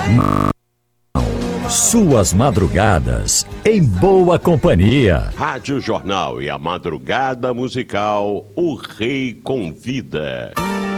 Suas madrugadas em boa companhia. Rádio Jornal e a madrugada musical, o Rei Convida.